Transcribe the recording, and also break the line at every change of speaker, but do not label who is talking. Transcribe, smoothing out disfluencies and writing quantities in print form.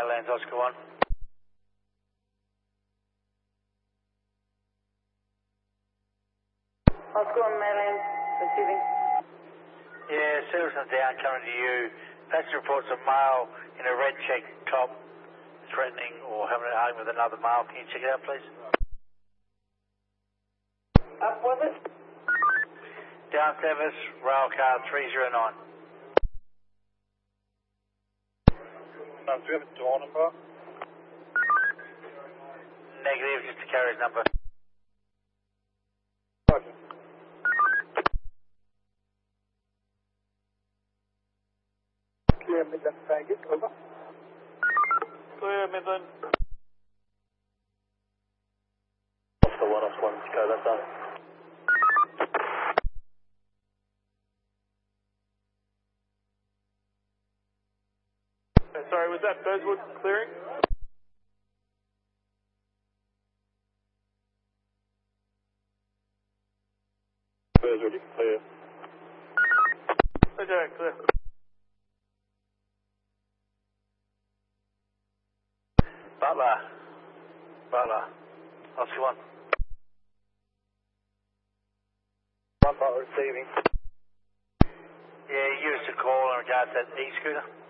Meadowlands, Oscar 1.
Oscar 1, Meadowlands, receiving.
Yeah, Silverton down, coming to you. Passenger reports a male in a red check top threatening or having an argument with another male. Can you check it out, please?
Up with it.
Down service, rail car 309.
Do you have a door number?
Negative, just the carrier's number.
Roger. Clear Midland Baggage, over.
Clear Midland.
Oscar 1, go, that's done.
Sorry, was that Birdwood clearing?
Birdwood, clear.
Okay, clear.
Butler, Oscar 1.
One part receiving.
Yeah, you used a call in regards to that e-scooter.